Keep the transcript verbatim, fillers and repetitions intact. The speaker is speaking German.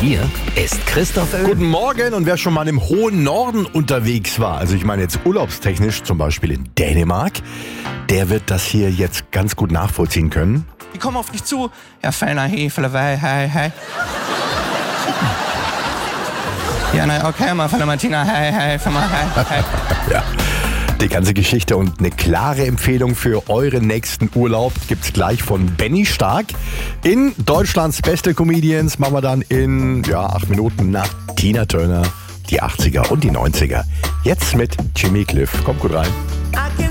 hier ist Christoph Öl. Guten Morgen, und wer schon mal im hohen Norden unterwegs war, also ich meine jetzt urlaubstechnisch, zum Beispiel in Dänemark, der wird das hier jetzt ganz gut nachvollziehen können. Die kommen auf dich zu. Ja, Fellner, hey, Felle, hey, hey, hey. Ja, na, okay, mal Felle Martina, hey, hey, Felle, hey, hey. Ja. Die ganze Geschichte und eine klare Empfehlung für euren nächsten Urlaub gibt's gleich von Benny Stark. In Deutschlands beste Comedians machen wir dann in ja, acht Minuten nach Tina Turner die achtziger und die neunziger. Jetzt mit Jimmy Cliff. Kommt gut rein.